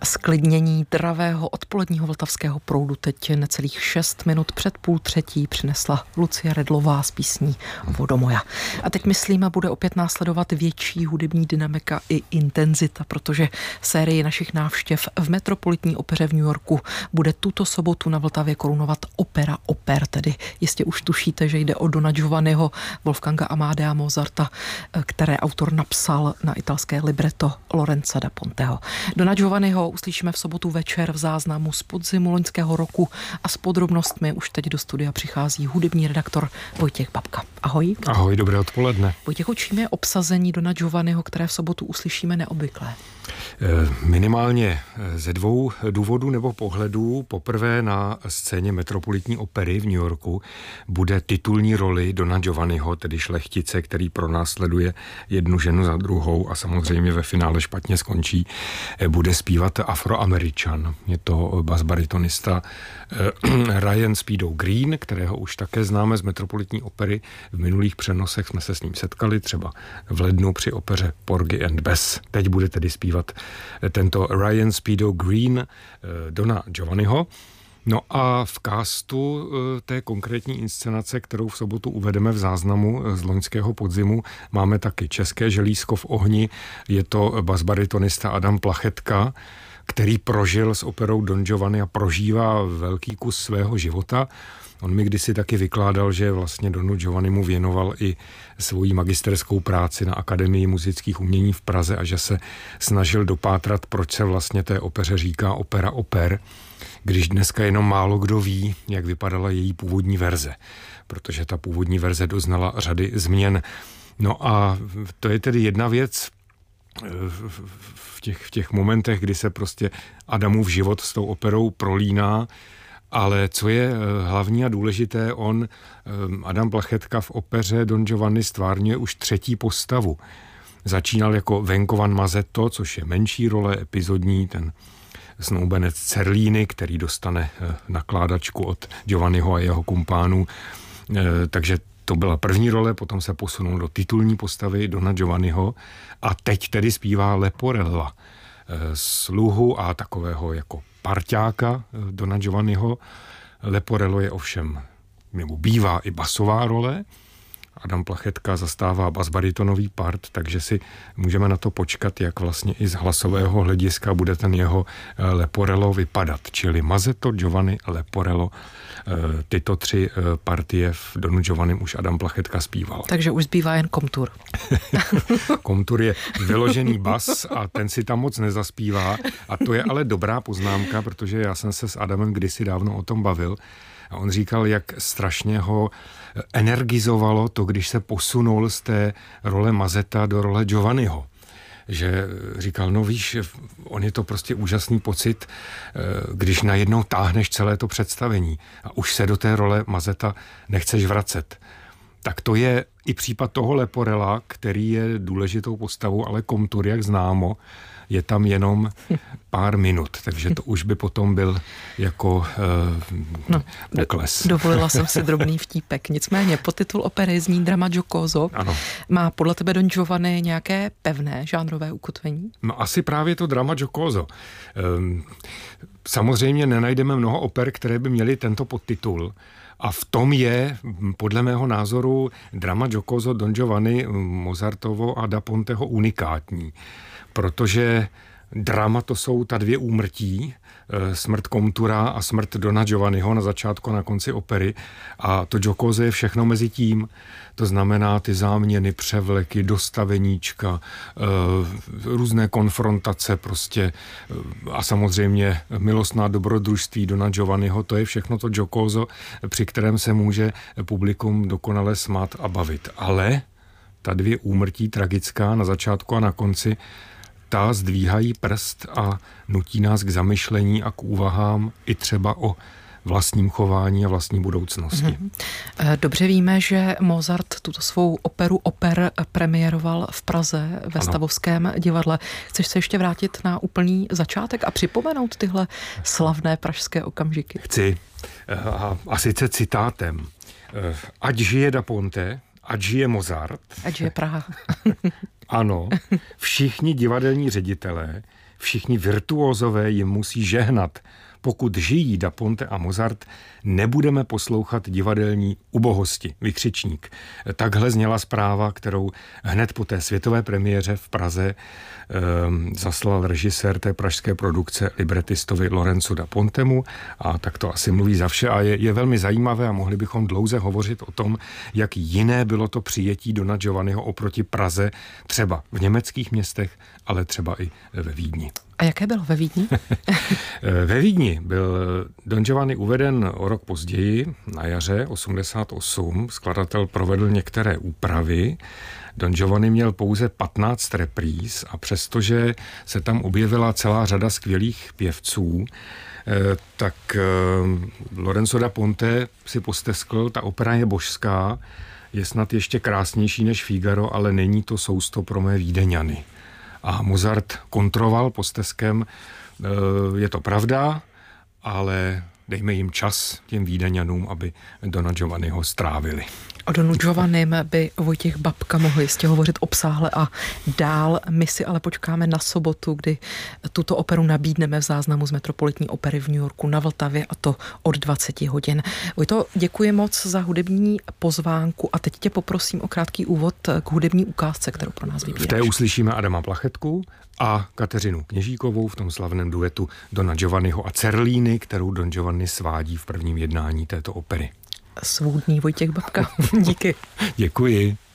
Sklidnění dravého odpoledního vltavského proudu teď necelých 6 minut před 2:30 přinesla Lucie Redlová s písní Vodomoja. A teď myslíme, bude opět následovat větší hudební dynamika i intenzita, protože sérii našich návštěv v Metropolitní opeře v New Yorku bude tuto sobotu na Vltavě korunovat opera Oper, tedy jistě už tušíte, že jde o Dona Giovanniho Wolfganga Amadea Mozarta, které autor napsal na italské libretto Lorenza da Ponteho. Dona Giovanniho uslyšíme v sobotu večer v záznamu z podzimu loňského roku a s podrobnostmi už teď do studia přichází hudební redaktor Vojtěch Babka. Ahoj. Ahoj, dobré odpoledne. Vojtěchu, čím je obsazení Dona Giovanniho, které v sobotu uslyšíme, neobvyklé? Minimálně ze 2 důvodů nebo pohledů. Poprvé na scéně Metropolitní opery v New Yorku bude titulní roli Dona Giovanniho, tedy šlechtice, který pronásleduje jednu ženu za druhou a samozřejmě ve finále špatně skončí. Bude zpívat Afroameričan. Je to basbaritonista Ryan Speedo Green, kterého už také známe z Metropolitní opery. V minulých přenosech jsme se s ním setkali, třeba v lednu při opeře Porgy and Bess. Teď bude tedy zpívat tento Ryan Speedo Green Dona Giovanniho. No a v castu té konkrétní inscenace, kterou v sobotu uvedeme v záznamu z loňského podzimu, máme taky České želízko v ohni. Je to basbaritonista Adam Plachetka, který prožil s operou Don Giovanni a prožívá velký kus svého života. On mi kdysi taky vykládal, že vlastně Donu Giovannimu věnoval i svoji magisterskou práci na Akademii muzických umění v Praze a že se snažil dopátrat, proč se vlastně té opeře říká opera Oper, když dneska jenom málo kdo ví, jak vypadala její původní verze, protože ta původní verze doznala řady změn. No a to je tedy jedna věc v těch momentech, kdy se prostě Adamův život s tou operou prolíná. Ale co je hlavní a důležité, Adam Plachetka v opeře Don Giovanni stvárňuje už 3. postavu. Začínal jako Venkovan Mazetto, což je menší role, epizodní, ten snoubenec Cerlíny, který dostane nakládačku od Giovanniho a jeho kumpánů. Takže to byla první role, potom se posunul do titulní postavy Dona Giovanniho a teď tedy zpívá Leporella, sluhu a takového jako parťáka Dona Giovanniho. Leporello je ovšem, nebo bývá i basová role. Adam Plachetka zastává basbaritonový part, takže si můžeme na to počkat, jak vlastně i z hlasového hlediska bude ten jeho Leporello vypadat. Čili Mazetto, Giovanni, Leporello. Tyto 3 partie v Donu Giovannim už Adam Plachetka zpíval. Takže už zbývá jen komtur. Komtur je vyložený bas a ten si tam moc nezaspívá. A to je ale dobrá poznámka, protože já jsem se s Adamem kdysi dávno o tom bavil. A on říkal, jak strašně ho energizovalo to, když se posunul z té role Mazetta do role Giovanniho. Že říkal, no víš, on je to prostě úžasný pocit, když najednou táhneš celé to představení a už se do té role Mazetta nechceš vracet. Tak to je i případ toho Leporella, který je důležitou postavou, ale komtur, jak známo, je tam jenom pár minut, takže to už by potom byl jako pokles. Dovolila jsem si drobný vtípek. Nicméně podtitul opery zní Drama giocoso. Ano. Má podle tebe Don Giovanni nějaké pevné žánrové ukotvení? No asi právě to Drama giocoso. Samozřejmě nenajdeme mnoho oper, které by měly tento podtitul. A v tom je, podle mého názoru, Drama giocoso Don Giovanni Mozartovo a da Ponteho unikátní. Protože drama to jsou ta 2 úmrtí, smrt komtura a smrt Dona Giovanniho na začátku a na konci opery. A to giocoso je všechno mezi tím. To znamená ty záměny, převleky, dostaveníčka, různé konfrontace prostě a samozřejmě milostná dobrodružství Dona Giovanniho. To je všechno to giocoso, při kterém se může publikum dokonale smát a bavit. Ale ta 2 úmrtí tragická na začátku a na konci, ta zdvíhají prst a nutí nás k zamyšlení a k úvahám i třeba o vlastním chování a vlastní budoucnosti. Dobře víme, že Mozart tuto svou operu Oper premiéroval v Praze ve Stavovském divadle. Chceš se ještě vrátit na úplný začátek a připomenout tyhle slavné pražské okamžiky? Chci. A sice citátem. Ať žije da Ponte, ať žije Mozart. Ať žije Praha. Ano, všichni divadelní ředitelé, všichni virtuózové jim musí žehnat. Pokud žijí Da Ponte a Mozart, nebudeme poslouchat divadelní ubohosti, vykřičník. Takhle zněla zpráva, kterou hned po té světové premiéře v Praze zaslal režisér té pražské produkce libretistovi Lorenzu Da Pontemu a tak to asi mluví za vše a je velmi zajímavé a mohli bychom dlouze hovořit o tom, jak jiné bylo to přijetí Dona Giovanniho oproti Praze, třeba v německých městech, ale třeba i ve Vídni. A jaké bylo ve Vídni? Ve Vídni byl Don Giovanni uveden o rok později, na jaře 88. Skladatel provedl některé úpravy. Don Giovanni měl pouze 15 repríz a přestože se tam objevila celá řada skvělých pěvců, tak Lorenzo da Ponte si posteskl, ta opera je božská, je snad ještě krásnější než Figaro, ale není to sousto pro mé Vídeňany. A Mozart kontroval posteskem, je to pravda, ale dejme jim čas těm Vídeňanům, aby Dona Giovanniho strávili. O Donu Giovannim by Vojtěch Babka mohl jistě hovořit obsáhle a dál. My si ale počkáme na sobotu, kdy tuto operu nabídneme v záznamu z Metropolitní opery v New Yorku na Vltavě, a to od 20 hodin. Vojto, děkuji moc za hudební pozvánku a teď tě poprosím o krátký úvod k hudební ukázce, kterou pro nás vybíráš. V té uslyšíme Adama Plachetku a Kateřinu Kněžíkovou v tom slavném duetu Dona Giovanniho a Cerlíny, kterou Don Giovanni svádí v prvním jednání této opery. Svůdný Vojtěch Babka. Díky. Děkuji.